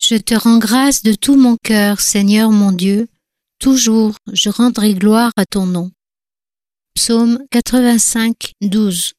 Je te rends grâce de tout mon cœur, Seigneur mon Dieu. Toujours je rendrai gloire à ton nom. Psaume 85, 12.